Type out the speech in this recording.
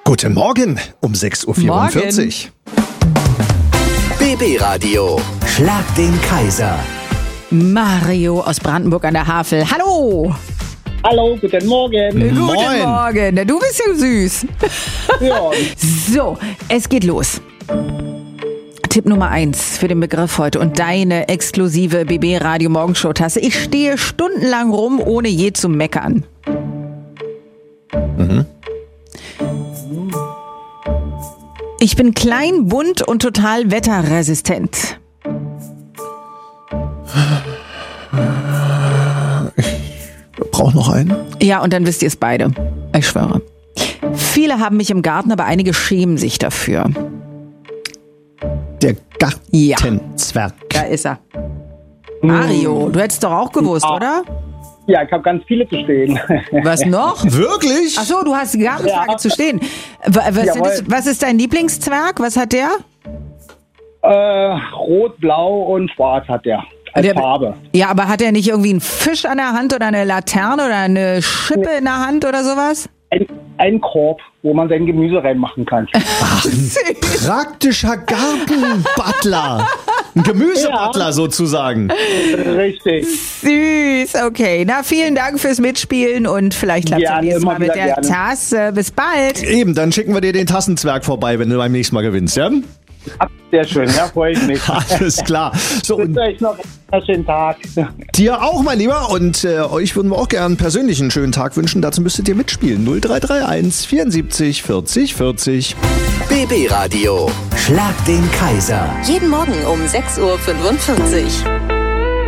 Guten Morgen um 6.44 Uhr. BB Radio. Schlag den Kaiser. Mario aus Brandenburg an der Havel. Hallo! Hallo, guten Morgen. Guten Moin. Morgen. Na, du bist ja süß. Ja, So, es geht los. Tipp Nummer 1 für den Begriff heute und deine exklusive BB Radio Morgenshow-Tasse. Ich stehe stundenlang rum, ohne je zu meckern. Ich bin klein, bunt und total wetterresistent. Braucht noch einen? Ja, und dann wisst ihr es beide. Ich schwöre. Viele haben mich im Garten, aber einige schämen sich dafür. Der Gartenzwerg. Da ist er. Mario, du hättest doch auch gewusst, oder? ja, ich habe ganz viele zu stehen. Was noch? Wirklich? Ach so, du hast eine Gartenzwerge zu stehen. Was ist dein Lieblingszwerg? Was hat der? Rot, Blau und Schwarz hat der als Der- Farbe. Ja, aber hat er nicht irgendwie einen Fisch an der Hand oder eine Laterne oder eine Schippe in der Hand oder sowas? Ein Korb, wo man sein Gemüse reinmachen kann. Praktischer Gartenbutler. Ein Gemüsebutler sozusagen. Richtig. Süß, okay. Na, vielen Dank fürs Mitspielen und vielleicht klappt es Gerne, nächstes immer Mal mit wieder der gerne. Tasse. Bis bald. Eben, dann schicken wir dir den Tassenzwerg vorbei, wenn du beim nächsten Mal gewinnst, ja? Sehr schön, ja, freue ich mich. Alles klar. So, Ich und wünsche euch noch einen schönen Tag. dir auch, mein Lieber. Und euch würden wir auch gern persönlich einen schönen Tag wünschen. Dazu müsstet ihr mitspielen. 0331 74 40 40. BB Radio. Schlag den Kaiser. Jeden Morgen um 6.45 Uhr.